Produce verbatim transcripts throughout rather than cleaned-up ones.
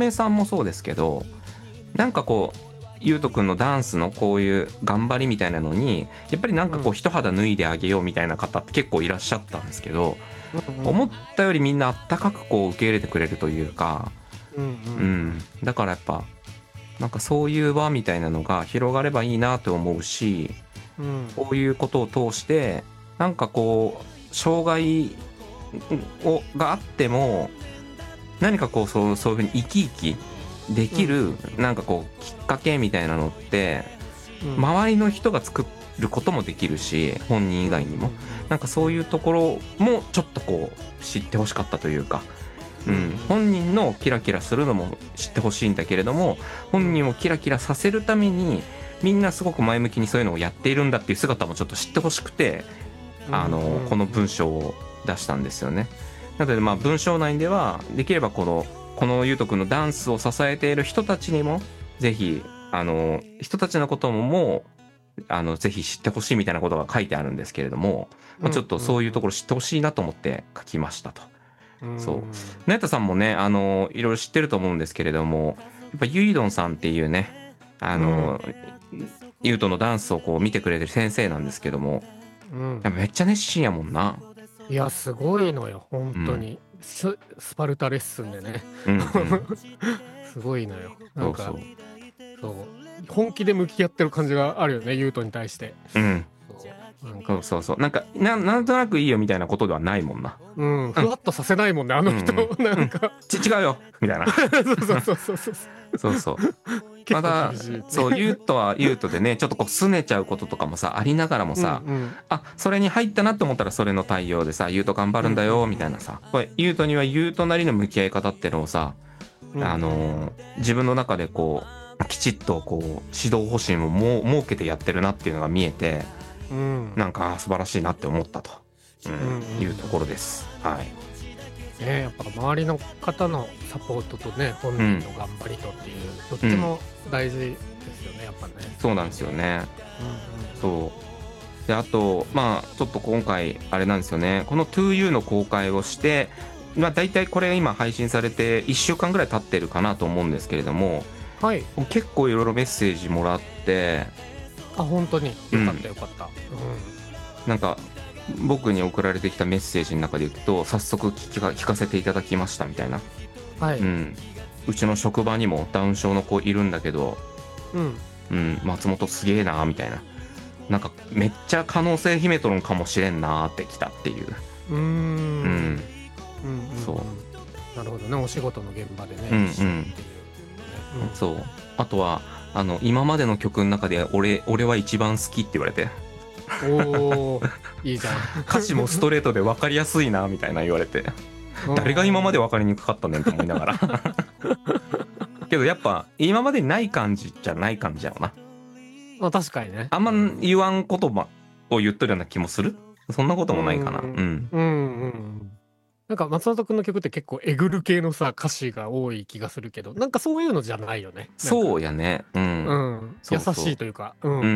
めさんもそうですけど、なんかこうゆうとくんのダンスのこういう頑張りみたいなのにやっぱりなんかこう一肌脱いであげようみたいな方って結構いらっしゃったんですけど、 うんうん思ったよりみんなあったかくこう受け入れてくれるというか、 うんううんん、だからやっぱなんかそういう輪みたいなのが広がればいいなと思うし、 うんこういうことを通してなんかこう障害をがあっても何かこうそうそういうふうに生き生きできるなんかこうきっかけみたいなのってうん周りの人が作ることもできるし、本人以外にもなんかそういうところもちょっとこう知ってほしかったというか、うん、本人のキラキラするのも知ってほしいんだけれども、本人をキラキラさせるためにみんなすごく前向きにそういうのをやっているんだっていう姿もちょっと知ってほしくて、あのこの文章を出したんですよね。なのでまあ文章内ではできればこのこのゆうとくんのダンスを支えている人たちにもぜひあの人たちのことももうあのぜひ知ってほしいみたいなことが書いてあるんですけれども、まあ、ちょっとそういうところ知ってほしいなと思って書きましたと。そうナエタさんもねあのいろいろ知ってると思うんですけれども、やっぱゆいどんさんっていうねあの、うん、ゆうとのダンスをこう見てくれてる先生なんですけども、 うん、 やっぱめっちゃ熱心やもんな。 いやすごいのよ本当に、うん、ス, スパルタレッスンでね、 うんうん、 すごいのよ。なんかそうそう本気で向き合ってる感じがあるよね、ゆうとに対して。 うんそうそうそうなんか な, なんとなくいいよみたいなことではないもんな。 うんふわっとさせないもんね、うん、あの人、うん、なんか、 うん、ち違うよみたいなそうそうそうそうそうそうそうまだそうゆうとはゆうとでねちょっとこう拗ねちゃうこととかもさありながらもさ、うんうん、あそれに入ったなと思ったらそれの対応でさゆうと頑張るんだよみたいなさ、これゆうとにはゆうとなりの向き合い方ってのをさ、うん、あのー、自分の中でこうきちっとこう指導方針をも設けてやってるなっていうのが見えて、うん、なんか素晴らしいなって思ったと、うんうんうん、いうところです。はい。 ね、やっぱ周りの方のサポートとね本人の頑張りとっていう、うん、どっちも大事ですよね、やっぱね。 そうなんですよね。うんうん、そうであとまあちょっと今回あれなんですよね、この トゥーユー の公開をして、まあ、大体これ今配信されていっしゅうかんぐらい経ってるかなと思うんですけれども、はい、結構いろいろメッセージもらって、 あ本当によかったよかった、うん、 なんか僕に送られてきたメッセージの中で言うと早速聞か、聞かせていただきましたみたいな、はい、うん、うちの職場にもダウン症の子いるんだけど、うんうん、松本すげえなみたいな、なんかめっちゃ可能性秘めとるんかもしれんなってきたっていう、うーん、うんうん、 そうなるほどね、お仕事の現場でね、うんうんっていう、ね、 うん、そうあとはあの今までの曲の中で俺俺は一番好きって言われて、 おーいいじゃん歌詞もストレートで分かりやすいなみたいな言われて誰が今まで分かりにくかったねんと思いながらけどやっぱ今までにない感じじゃない感じやろな。 あ確かにね、 あんま言わん言葉を言っとるような気もする。そんなこともないかな。うんうんうん、うん、 なんか松本くんの曲って結構えぐる系のさ歌詞が多い気がするけど、なんかそういうのじゃないよね。 そうやね、うん、うん、 優しいというか、 うんうん、うん、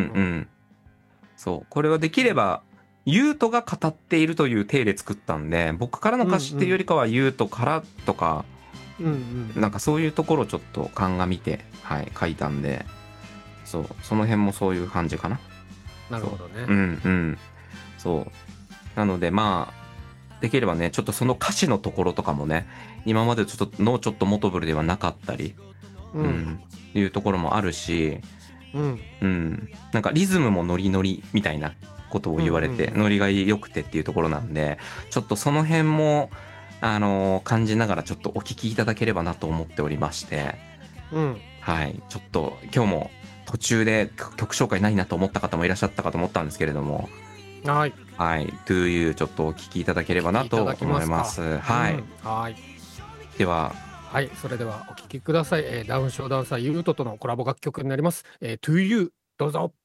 そうこれはできればゆうとが語っているという体で作ったんで、僕からの歌詞っていうよりかはゆうとからとか、うんうん、なんかそういうところをちょっと鑑みて、はい、書いたんで、そうその辺もそういう感じかな。 なるほどね。 うんうんそうなのでまあできればねちょっとその歌詞のところとかもね今までちょっとのちょっとモトブルではなかったり、うん、うん、いうところもあるし、うんうん、なんかリズムもノリノリみたいなことを言われて、うんうん、ノリが良くてっていうところなんで、ちょっとその辺もあのー、感じながらちょっとお聞きいただければなと思っておりまして、うん、はいちょっと今日も途中で曲紹介ないなと思った方もいらっしゃったかと思ったんですけれども、はい、はい、トゥーユー ちょっとお聞きいただければなと思います。はい、うん、はい。では、 はい、それではお聴きください。えー、ダウン症ダンサーゆうととのコラボ楽曲になります。えー、トゥーユー どうぞ。